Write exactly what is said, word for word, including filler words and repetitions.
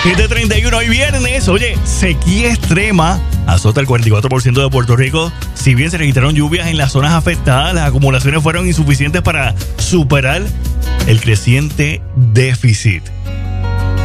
siete treinta y uno hoy viernes. Oye, sequía extrema azota el cuarenta y cuatro por ciento de Puerto Rico. Si bien se registraron lluvias en las zonas afectadas, las acumulaciones fueron insuficientes para superar el creciente déficit.